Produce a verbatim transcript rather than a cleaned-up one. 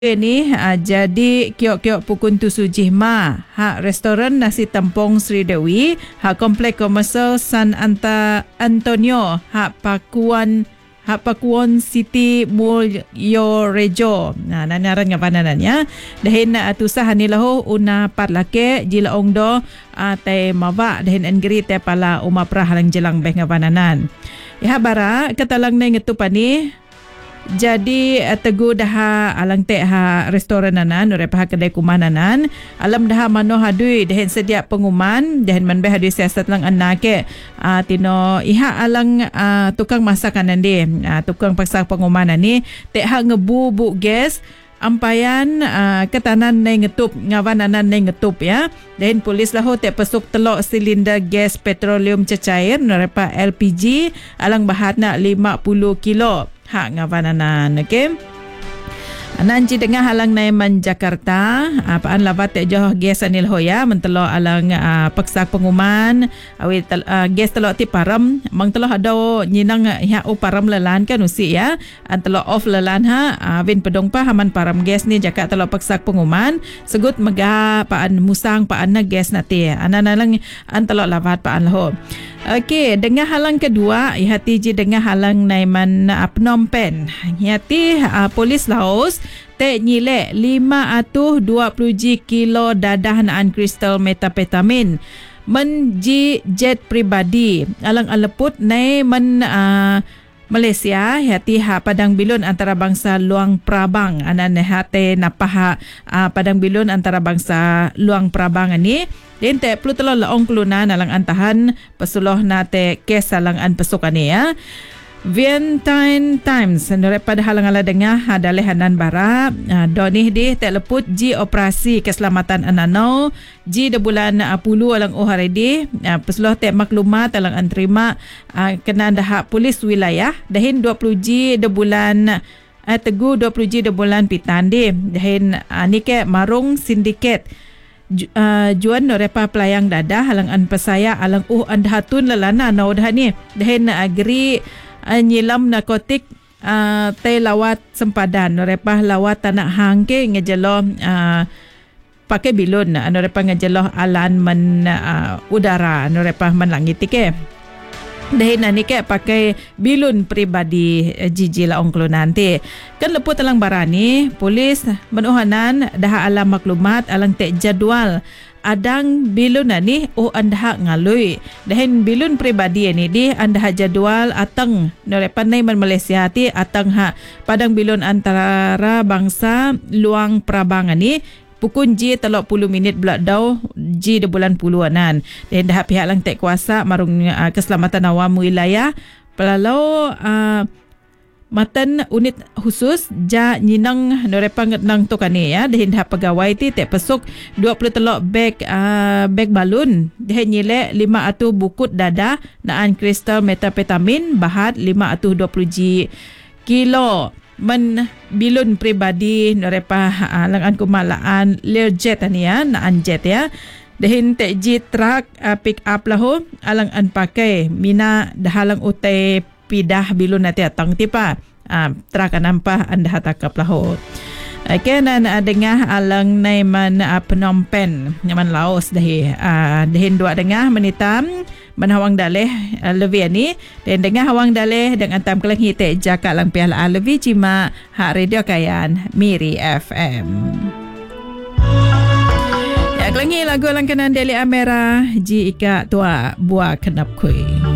Ini uh, jadi kiok-kiok pukun tu sujih ma hak restoran nasi tempong Sri Dewi hak komplek komersial San Anta Antonio hak Pakuan hak Pakuan City Mulyo Rejo. Nah nanaran ngapananan ya. Dahin uh, tusah hanilahu una pat lake jila ongdo uh, te mawa dahin engeri te pala uma prah halang jelang beh ngapananan. Ya bara katalang na ngetupani. Jadi tegu dah alang teh ha restoran nanan urepa kedai kumananan alam dah mano hadui dehen sedia pengumuman dehen manbeh hadui siasat lang anake uh, tino iha alang uh, tukang masakan nandi uh, tukang paksa pengumuman ni teh ha ngebu bu gas ampayan uh, ketanan nai ngetup ngawananan nai ngetup ya dan polis lahu te pesuk telok silinder gas petroleum cecair urepa L P G alang bahatna lima puluh kilo hak ngavananan okey ananji dengar halang naiman Jakarta apaan labat te joh gas anil hoya mentelo alang uh, paksa pengumuman awi tel, uh, gas telo ti param mang telo ado nyinang ya u param lelan kan usi ya antelo off lelan ha awin pedong pa haman param gas ni jaka telo paksa pengumuman segut mega paan musang paan na gas nati ananalang antelo labat paan ho. Okey, dengar halang kedua, ihati ji dengar halang naiman uh, Phnom Penh. Ihati uh, polis Laos te nyilek lima ratus dua puluh ji kilo dadah naan kristal metapetamin. Men ji jet pribadi. Alang aleput nai men uh, Malaysia hati ha padang bilun antara bangsa Luang Prabang anan hati napah uh, padang bilun antara bangsa Luang Prabang ni din te perlu telo laong kelunan alang antahan pesuloh nate kes alang an pesukan ni ya Vientiane Times daripada halang ala dengar adalah hanan bara uh, donih di te leput ji operasi keselamatan anano ji de bulan uh, puluh alang oh hari di uh, pesuloh te maklumat alang an terima uh, kena dah polis wilayah dahin dua puluh ji de bulan uh, tegu dua puluh ji de bulan pitan di dahin uh, ni ke marung sindiket Uh, juan norepa pelayang dadah halang an pesaya alang uh andatun lalana no dah ni dahin agri uh, nyilam narkotik uh, te lawat sempadan norepa lawat tanah hangke ngejelo uh, pakai bilun norepa ngejelo alan men uh, udara norepa men langit ke dahin ni ke pakai bilun pribadi jiji la ongklo nanti kan leput alang barani polis menuhanan dah alam maklumat alang te jadual adang bilun ni oh anda ngalui dahin bilun pribadi ni di anda jadual atang norepan nai man Malaysia ti atang ha padang bilun antara bangsa Luang Prabang ni pukun ji telok puluh minit belak dau ji de bulan puluhanan dan dah pihak lang tek kuasa marung uh, keselamatan awam wilayah pelalau uh, matan unit khusus ja nyinang norepang nang tu kan ya dan dah pegawai ti tek pesuk dua puluh telok beg uh, beg balun dah nyilek lima ratus bukut dadah naan kristal metapetamin bahat lima ratus dua puluh ji kilo men bilun pribadi norepa uh, langan kumalaan Learjet ni ya naan jet ya dahin te ji truck uh, pick up lahu alang an pakai mina dahalang utai pidah bilun nati atang tipa uh, truck anampa anda hatakap lahu. Okay, dan uh, dengar alang naiman uh, Phnom Penh nyaman Laos dahi uh, dahin dua dengar menitam menhawang daleh uh, lebih ni dan dengar hawang daleh dengan tam kelang hite jaka lang piala lebih cima hak radio kayan Miri F M. Ya kelangi lagu lang kanan Deli Amera ji ika tua buah kenap kui.